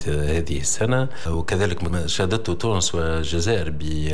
هذه السنة، وكذلك شهدته تونس والجزائر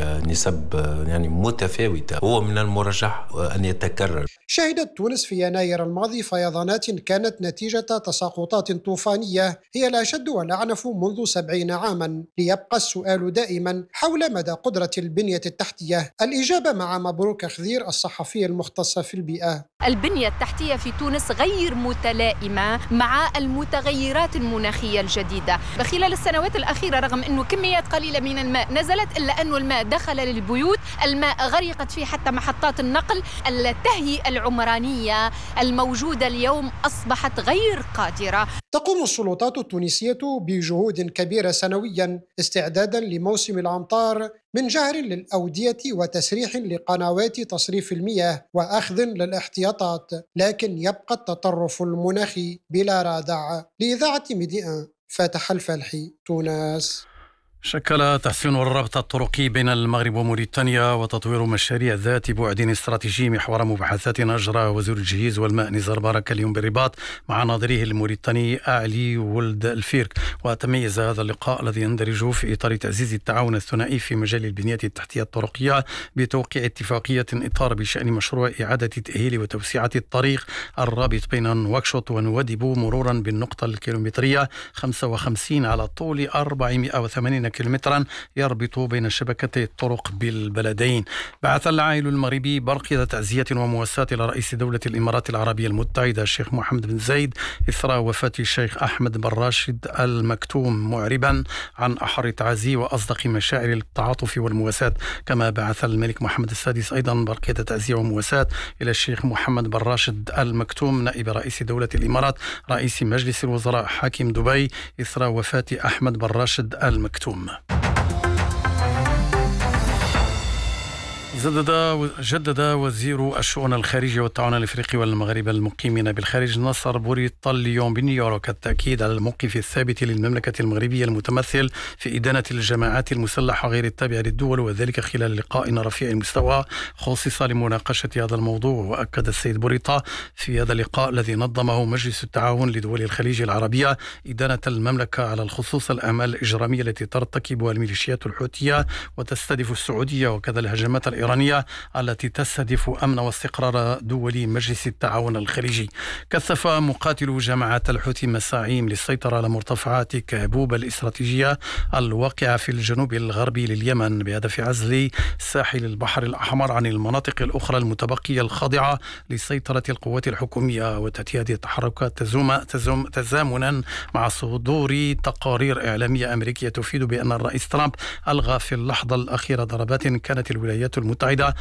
بنسب يعني متفاوتة. هو من المرجح أن يتكرر. شهدت تونس في يناير الماضي فيضانات كانت نتيجة تساقطات طوفانية هي الأشد والأعنف منذ 70 عاما. ليبقى السؤال دائما حول مدى قدرة البنية التحتية. الإجابة مع مبروك خضير الصحفي المختص في البيئة. البنية التحتية في تونس غير متلائمة مع المتغيرات المناخية الجديدة. خلال السنوات الأخيرة رغم أنه كميات قليلة من الماء نزلت، إلا أنه الماء دخل للبيوت، الماء غرقت فيه حتى محطات النقل. التهيئة العمرانية الموجودة اليوم أصبحت غير قادرة. تقوم السلطات التونسية بجهود كبيرة سنويا استعدادا لموسم الأمطار، من جهر للأودية وتسريح لقنوات تصريف المياه وأخذ للاحتياطات، لكن يبقى التطرف المناخي بلا رادع. لإذاعة ميدي 1 فاتح الفالحي، تونس. شكل تحسين الربط الطرقي بين المغرب وموريتانيا وتطوير مشاريع ذات بعد استراتيجي محور مباحثات أجرى وزير الجهيز والماء نزار بركة اليوم بالرباط مع ناظريه الموريتاني أعلي ولد الفيرك. وتميز هذا اللقاء الذي يندرج في إطار تعزيز التعاون الثنائي في مجال البنية التحتية الطرقية بتوقيع اتفاقية إطار بشأن مشروع إعادة تأهيل وتوسعة الطريق الرابط بين نواكشوط ونواديبو مرورا بالنقطة الكيلومترية 55 على طول 480 كيلومترا يربط بين شبكتي الطرق بالبلدين. بعث العائل المغربي برقية تعزية ومواساة إلى رئيس دولة الإمارات العربية المتحدة الشيخ محمد بن زايد إثر وفاة الشيخ أحمد بن راشد المكتوم، معربا عن أحر التعازي وأصدق مشاعر التعاطف والمواساة. كما بعث الملك محمد السادس أيضا برقية تعزية ومواساة إلى الشيخ محمد بن راشد المكتوم نائب رئيس دولة الإمارات رئيس مجلس الوزراء حاكم دبي إثر وفاة أحمد بن راشد المكتوم. جدد وزير الشؤون الخارجية والتعاون الأفريقي والمغاربة المقيمين بالخارج نصر بوريطة اليوم بنيويورك التأكيد على الموقف الثابت للمملكة المغربية المتمثل في إدانة الجماعات المسلحة غير التابعة للدول، وذلك خلال لقاء رفيع المستوى خصص لمناقشة هذا الموضوع. وأكد السيد بوريطة في هذا اللقاء الذي نظمه مجلس التعاون لدول الخليج العربية إدانة المملكة على الخصوص الأعمال الإجرامية التي ترتكبها الميليشيات الحوثية وتستهدف السعودية، وكذا الهجمات الإيرانية التي تستهدف أمن واستقرار دول مجلس التعاون الخليجي. كثف مقاتلو جماعة الحوثي مساعيم للسيطرة على مرتفعات كهبوب الاستراتيجية الواقعة في الجنوب الغربي لليمن بهدف عزل ساحل البحر الأحمر عن المناطق الأخرى المتبقية الخاضعة لسيطرة القوات الحكومية. وتأتي هذه التحركات تزامنا مع صدور تقارير إعلامية أمريكية تفيد بأن الرئيس ترامب ألغى في اللحظة الأخيرة ضربات كانت الولايات المتحدة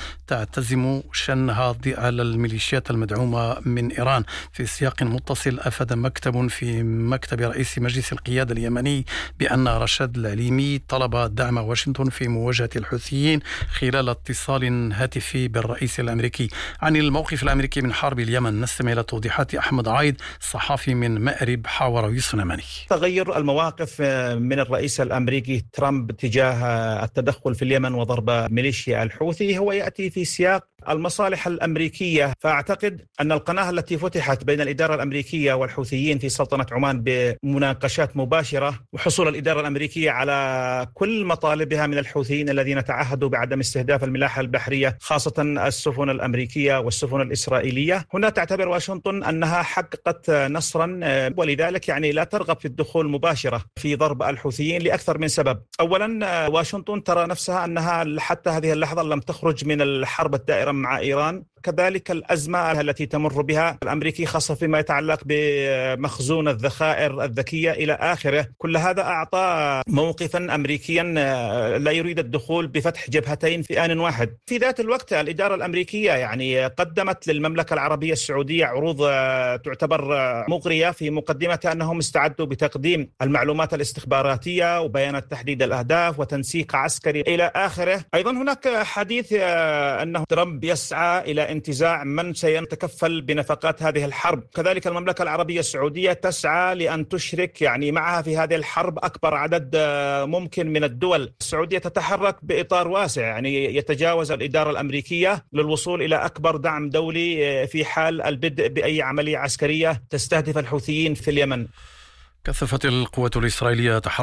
تعتزم شنها على الميليشيات المدعومة من إيران. في سياق متصل أفاد مكتب في مكتب رئيس مجلس القيادة اليمني بأن رشاد العليمي طلب دعم واشنطن في مواجهة الحوثيين خلال اتصال هاتفي بالرئيس الأمريكي. عن الموقف الأمريكي من حرب اليمن نستمع إلى توضيحات أحمد عايد صحفي من مأرب حاور يوسف. تغير المواقف من الرئيس الأمريكي ترامب تجاه التدخل في اليمن وضرب ميليشيا الحوثي هو يأتي في سياق المصالح الأمريكية. فأعتقد أن القناة التي فتحت بين الإدارة الأمريكية والحوثيين في سلطنة عمان بمناقشات مباشرة وحصول الإدارة الأمريكية على كل مطالبها من الحوثيين الذين تعهدوا بعدم استهداف الملاحة البحرية خاصة السفن الأمريكية والسفن الإسرائيلية، هنا تعتبر واشنطن أنها حققت نصرا، ولذلك يعني لا ترغب في الدخول مباشرة في ضرب الحوثيين لأكثر من سبب. أولا واشنطن ترى نفسها أنها حتى هذه اللحظة لم تخرج من الحرب الدائرة مع إيران، كذلك الأزمة التي تمر بها الأمريكي خاصة فيما يتعلق بمخزون الذخائر الذكية إلى آخره. كل هذا أعطى موقفا أمريكيا لا يريد الدخول بفتح جبهتين في آن واحد. في ذات الوقت الإدارة الأمريكية يعني قدمت للمملكة العربية السعودية عروض تعتبر مغرية، في مقدمتها أنهم استعدوا بتقديم المعلومات الاستخباراتية وبيانات تحديد الأهداف وتنسيق عسكري إلى آخره. أيضا هناك حديث أنه ترامب يسعى إلى انتزاع من سيتكفل بنفقات هذه الحرب. كذلك المملكة العربية السعودية تسعى لأن تشرك يعني معها في هذه الحرب أكبر عدد ممكن من الدول. السعودية تتحرك بإطار واسع يعني يتجاوز الإدارة الأمريكية للوصول إلى أكبر دعم دولي في حال البدء بأي عملية عسكرية تستهدف الحوثيين في اليمن. كثفت القوات الإسرائيلية